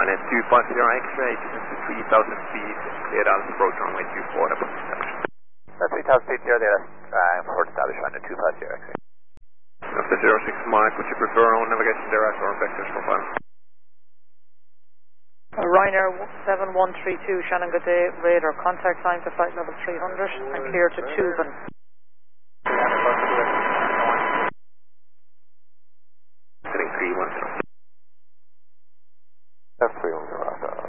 then 250 X-ray, descend to 3,000 feet, cleared Alpha approach runway 24, that puts establishment. That's 3,000 feet clear there, for establishment at 250 X-ray. After 06 Mike, would you prefer our own navigation thereafter or vectors profile? Ryanair 7132, Shannon, good day, radar, contact time to flight level 300 and clear to Tuvan.